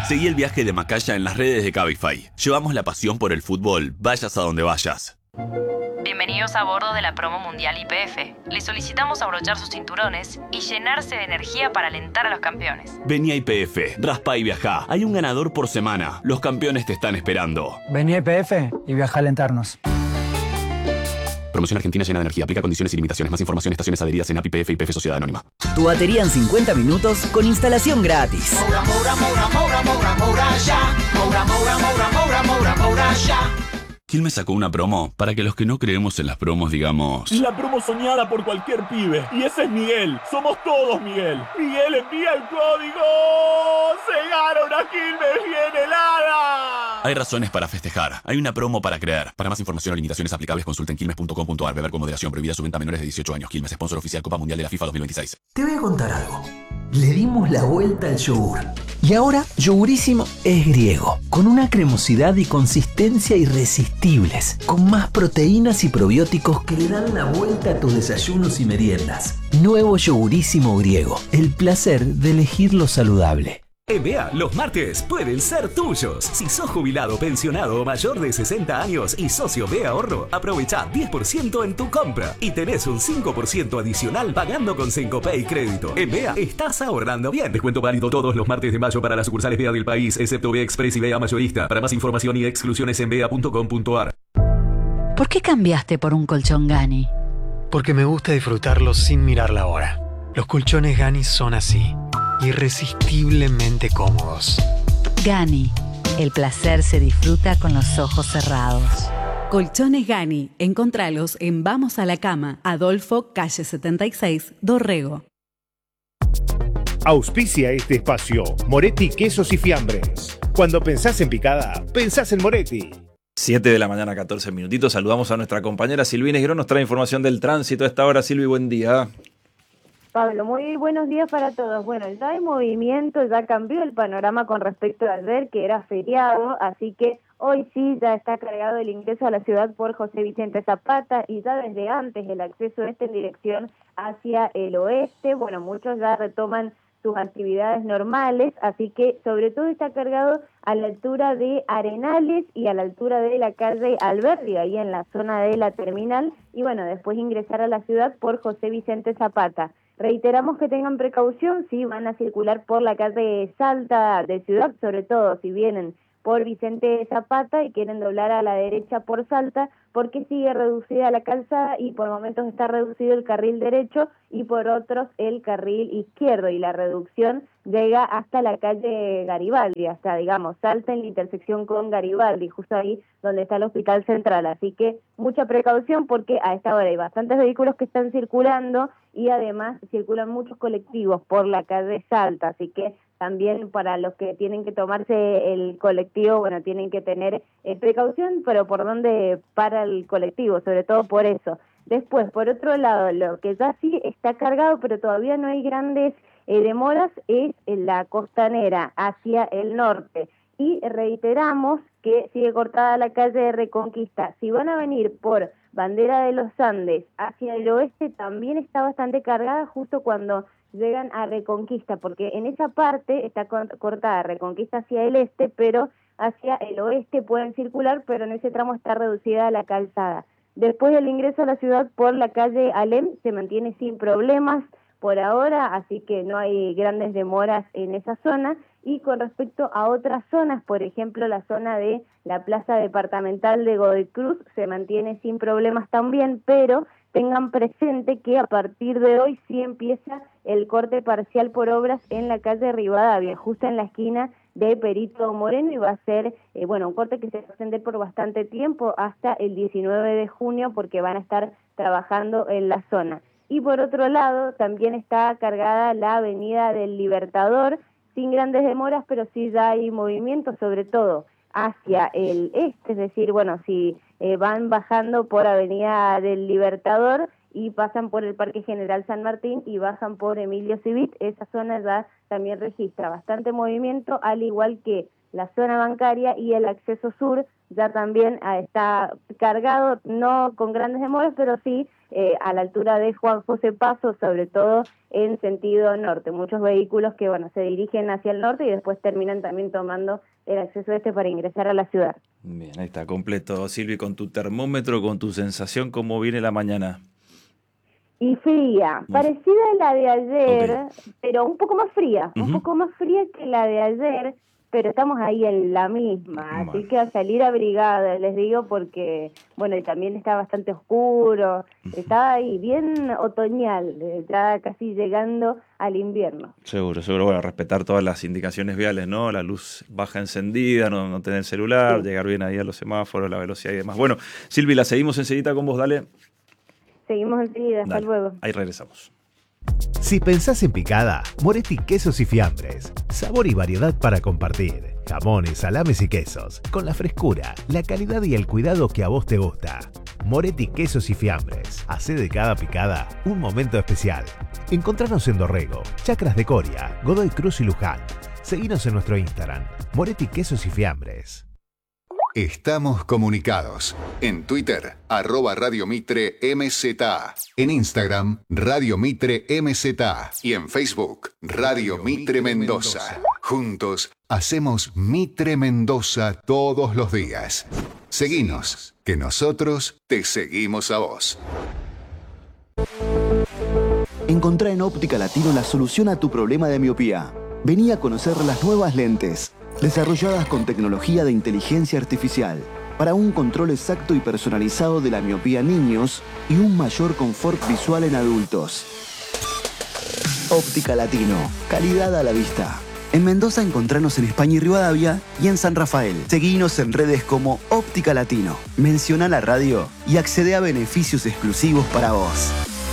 Seguí el viaje de Macaya en las redes de Cabify. Llevamos la pasión por el fútbol, vayas a donde vayas. Bienvenidos a bordo de la promo mundial YPF. Les solicitamos abrochar sus cinturones y llenarse de energía para alentar a los campeones. Vení a YPF, raspa y viajá. Hay un ganador por semana. Los campeones te están esperando. Vení a YPF y viaja a alentarnos. Promoción Argentina llena de energía. Aplica condiciones y limitaciones. Más información, estaciones adheridas en API, YPF Sociedad Anónima. Tu batería en 50 minutos con instalación gratis. Quilmes sacó una promo para que los que no creemos en las promos digamos... La promo soñada por cualquier pibe. Y ese es Miguel. Somos todos Miguel. Miguel envía el código. ¡Se gana una Quilmes bien helada! Hay razones para festejar. Hay una promo para creer. Para más información o limitaciones aplicables consulten quilmes.com.ar. Beber con moderación. Prohibida su venta a menores de 18 años. Quilmes, sponsor oficial Copa Mundial de la FIFA 2026. Te voy a contar algo. Le dimos la vuelta al yogur. Y ahora, Yogurísimo es griego, con una cremosidad y consistencia irresistibles, con más proteínas y probióticos que le dan la vuelta a tus desayunos y meriendas. Nuevo Yogurísimo griego, el placer de elegir lo saludable. En BEA, los martes pueden ser tuyos. Si sos jubilado, pensionado o mayor de 60 años y socio de ahorro, aprovecha 10% en tu compra y tenés un 5% adicional pagando con Syncopay Crédito. En BEA, estás ahorrando bien. Descuento válido todos los martes de mayo para las sucursales BEA del país, excepto BEA Express y BEA Mayorista. Para más información y exclusiones en bea.com.ar. ¿Por qué cambiaste por un colchón Gani? Porque me gusta disfrutarlo sin mirar la hora. Los colchones Gani son así, irresistiblemente cómodos. Gani, el placer se disfruta con los ojos cerrados. Colchones Gani, encontralos en Vamos a la Cama, Adolfo, calle 76, Dorrego. Auspicia este espacio Moretti Quesos y Fiambres. Cuando pensás en picada, pensás en Moretti. 7 de la mañana, 14 minutitos. Saludamos a nuestra compañera Silvina Negrón. Nos trae información del tránsito a esta hora. Silvi, buen día. Pablo, muy buenos días para todos. Bueno, ya hay movimiento, ya cambió el panorama con respecto a ayer, que era feriado, así que hoy sí ya está cargado el ingreso a la ciudad por José Vicente Zapata y ya desde antes el acceso en dirección hacia el oeste. Bueno, muchos ya retoman sus actividades normales, así que sobre todo está cargado a la altura de Arenales y a la altura de la calle Alberdi, ahí en la zona de la terminal, y bueno, después ingresar a la ciudad por José Vicente Zapata. Reiteramos que tengan precaución si van a circular por la calle Salta de Ciudad, sobre todo si vienen por Vicente Zapata y quieren doblar a la derecha por Salta, porque sigue reducida la calzada y por momentos está reducido el carril derecho y por otros el carril izquierdo, y la reducción llega hasta la calle Garibaldi, hasta, digamos, Salta en la intersección con Garibaldi, justo ahí donde está el Hospital Central. Así que mucha precaución porque a esta hora hay bastantes vehículos que están circulando y además circulan muchos colectivos por la calle Salta, así que también para los que tienen que tomarse el colectivo, bueno, tienen que tener precaución, pero por dónde para el colectivo, sobre todo por eso. Después, por otro lado, lo que ya sí está cargado, pero todavía no hay grandes demoras, es la costanera hacia el norte. Y reiteramos que sigue cortada la calle de Reconquista. Si van a venir por Bandera de los Andes hacia el oeste, también está bastante cargada justo cuando llegan a Reconquista, porque en esa parte está cortada Reconquista hacia el este, pero hacia el oeste pueden circular, pero en ese tramo está reducida la calzada. Después del ingreso a la ciudad por la calle Alem se mantiene sin problemas por ahora, así que no hay grandes demoras en esa zona. Y con respecto a otras zonas, por ejemplo la zona de la Plaza Departamental de Godoy Cruz se mantiene sin problemas también, pero tengan presente que a partir de hoy sí empieza el corte parcial por obras en la calle Rivadavia, justo en la esquina de Perito Moreno, y va a ser un corte que se va a extender por bastante tiempo hasta el 19 de junio porque van a estar trabajando en la zona. Y por otro lado también está cargada la Avenida del Libertador, sin grandes demoras, pero sí ya hay movimiento, sobre todo hacia el este, es decir, bueno, si van bajando por Avenida del Libertador y pasan por el Parque General San Martín y bajan por Emilio Civit, esa zona ya también registra bastante movimiento, al igual que la zona bancaria y el acceso sur, ya también está cargado, no con grandes demoras, pero sí a la altura de Juan José Paso, sobre todo en sentido norte. Muchos vehículos que se dirigen hacia el norte y después terminan también tomando el acceso para ingresar a la ciudad. Bien, ahí está completo. Silvi, con tu termómetro, con tu sensación, ¿cómo viene la mañana? Y fría, parecida a la de ayer, pero un poco más fría, un poco más fría que la de ayer, pero estamos ahí en la misma, así que a salir abrigada, les digo, porque, y también está bastante oscuro, está ahí bien otoñal, ya casi llegando al invierno. Seguro, respetar todas las indicaciones viales, ¿no? La luz baja encendida, no tener celular, llegar bien ahí a los semáforos, la velocidad y demás. Bueno, Silvi, la seguimos enseguida con vos, dale. Seguimos enseguida, hasta luego. Ahí regresamos. Si pensás en picada, Moretti Quesos y Fiambres. Sabor y variedad para compartir. Jamones, salames y quesos. Con la frescura, la calidad y el cuidado que a vos te gusta. Moretti Quesos y Fiambres. Hacé de cada picada un momento especial. Encontranos en Dorrego, Chacras de Coria, Godoy Cruz y Luján. Seguinos en nuestro Instagram, Moretti Quesos y Fiambres. Estamos comunicados. En Twitter, @Radio Mitre MZA. En Instagram, Radio Mitre MZA. Y en Facebook, Radio Mitre Mendoza. Juntos, hacemos Mitre Mendoza todos los días. Seguinos, que nosotros te seguimos a vos. Encontrá en Óptica Latino la solución a tu problema de miopía. Vení a conocer las nuevas lentes, desarrolladas con tecnología de inteligencia artificial, para un control exacto y personalizado de la miopía en niños y un mayor confort visual en adultos. Óptica Latino, calidad a la vista. En Mendoza encontranos en España y Rivadavia y en San Rafael. Seguinos en redes como Óptica Latino. Menciona la radio y accede a beneficios exclusivos para vos.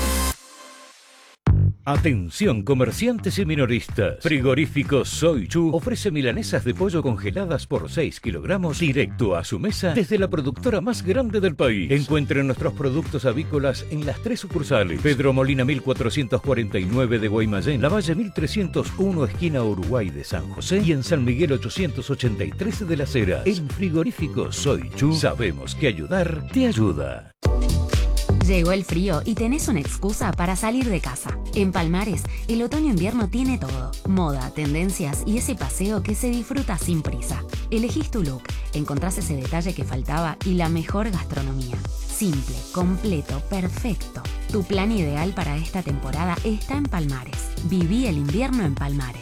Atención comerciantes y minoristas. Frigorífico Soy Chu ofrece milanesas de pollo congeladas por 6 kilogramos directo a su mesa desde la productora más grande del país. Encuentren nuestros productos avícolas en las 3 sucursales: Pedro Molina 1449 de Guaymallén, Lavalle 1301 esquina Uruguay de San José y en San Miguel 883 de Las Heras. En Frigorífico Soy Chu sabemos que ayudar te ayuda. Llegó el frío y tenés una excusa para salir de casa. En Palmares, el otoño-invierno tiene todo. Moda, tendencias y ese paseo que se disfruta sin prisa. Elegís tu look, encontrás ese detalle que faltaba y la mejor gastronomía. Simple, completo, perfecto. Tu plan ideal para esta temporada está en Palmares. Viví el invierno en Palmares.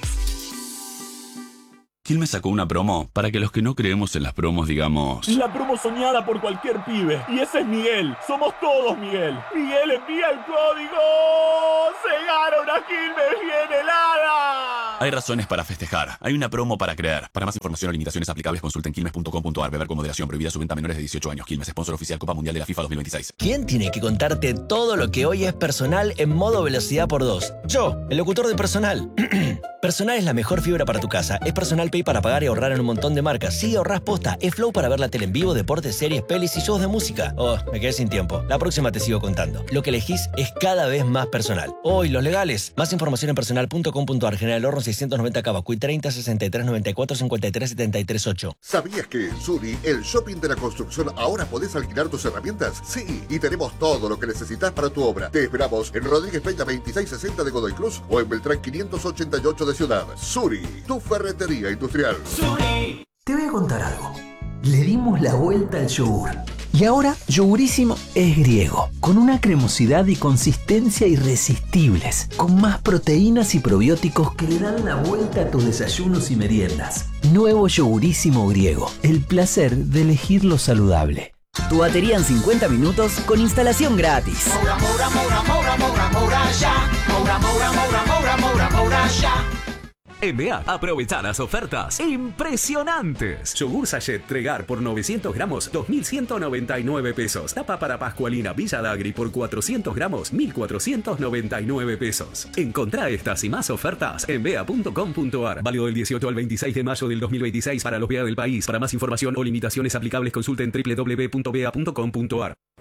Quilmes sacó una promo para que los que no creemos en las promos digamos... La promo soñada por cualquier pibe. Y ese es Miguel. Somos todos Miguel. Miguel, envía el código. ¡Se gana una Quilmes bien helada! Hay razones para festejar. Hay una promo para creer. Para más información o limitaciones aplicables, consulten quilmes.com.ar. Beber con moderación. Prohibida su venta a menores de 18 años. Quilmes, sponsor oficial Copa Mundial de la FIFA 2026. ¿Quién tiene que contarte todo lo que hoy es personal en modo velocidad por 2? Yo, el locutor de Personal. Personal es la mejor fibra para tu casa. Es Personal Pay para pagar y ahorrar en un montón de marcas. Sí, ahorrás posta. Es Flow para ver la tele en vivo, deportes, series, pelis y shows de música. Oh, me quedé sin tiempo. La próxima te sigo contando. Lo que elegís es cada vez más personal. Hoy, los legales. Más información en personal.com.ar. General Horno 690 Cavacuy 30 63 94 53 73 8. ¿Sabías que en Suri, el shopping de la construcción, ahora podés alquilar tus herramientas? Sí, y tenemos todo lo que necesitas para tu obra. Te esperamos en Rodríguez Peña 2660 de Godoy Cruz o en Beltrán 588 de Ciudad. Suri, tu ferretería industrial. Suri. Te voy a contar algo. Le dimos la vuelta al yogur. Y ahora, Yogurísimo es griego, con una cremosidad y consistencia irresistibles, con más proteínas y probióticos que le dan la vuelta a tus desayunos y meriendas. Nuevo Yogurísimo griego, el placer de elegir lo saludable. Tu batería en 50 minutos con instalación gratis. Moura, moura, moura, moura, moura, moura, ya. Moura, moura, moura, moura, moura, moura, ya. En BEA, aprovecha las ofertas impresionantes. Yogur Sachet Tregar por 900 gramos, 2.199 pesos. Tapa para Pascualina Villa Dagri por 400 gramos, 1.499 pesos. Encontrá estas y más ofertas en bea.com.ar. Válido del 18 al 26 de mayo del 2026 para los BEA del país. Para más información o limitaciones aplicables, consulten www.bea.com.ar.